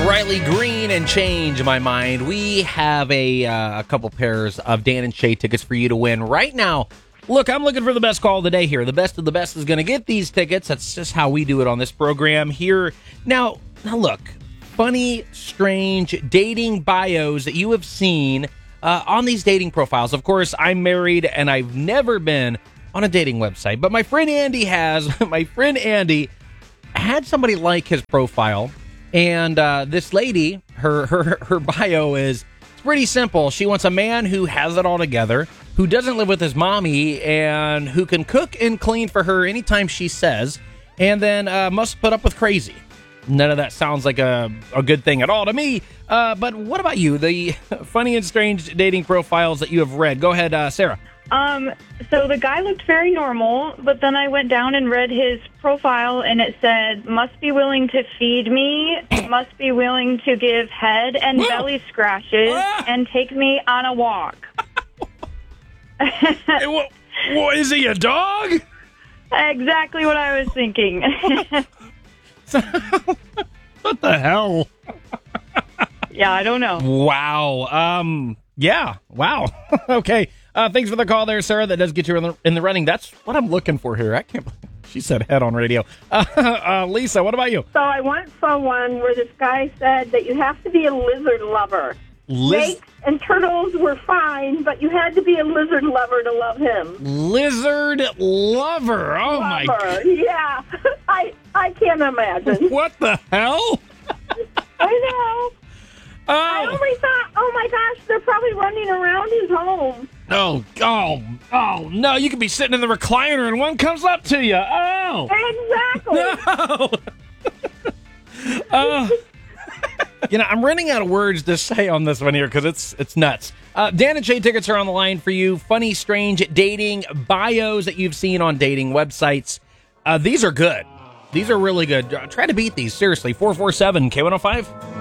Riley Green and Change My Mind. We have a couple pairs of Dan and Shay tickets for you to win right now. Look, I'm looking for the best call of the day here. The best of the best is going to get these tickets. That's just how we do it on this program here. Now look, funny, strange dating bios that you have seen on these dating profiles. Of course, I'm married and I've never been on a dating website, but my friend Andy has. My friend Andy had somebody like his profile. And this lady, her bio is pretty simple. She wants a man who has it all together, who doesn't live with his mommy, and who can cook and clean for her anytime she says, and then must put up with crazy. None of that sounds like a good thing at all to me. But what about you? The funny and strange dating profiles that you have read. Go ahead, Sarah. So the guy looked very normal, but then I went down and read his profile, and it said, must be willing to feed me, must be willing to give head and belly scratches, and take me on a walk. What, is he a dog? Exactly what I was thinking. What the hell? Yeah, I don't know. Wow. Yeah. Wow. Okay. Thanks for the call there, Sarah. That does get you in the running. That's what I'm looking for here. I can't believe she said head on radio. Lisa, what about you? So I once saw one where this guy said that you have to be a lizard lover. Snakes and turtles were fine, but you had to be a lizard lover to love him. Lizard lover. Oh, my God. Yeah. I can't imagine. What the hell? I know. I only thought, oh my gosh, they're probably running around his home. Oh, no, you could be sitting in the recliner and one comes up to you. Oh. Exactly. No. I'm running out of words to say on this one here because it's nuts. Dan and Shay tickets are on the line for you. Funny, strange dating bios that you've seen on dating websites. These are good. These are really good. Try to beat these, seriously. 447 K105.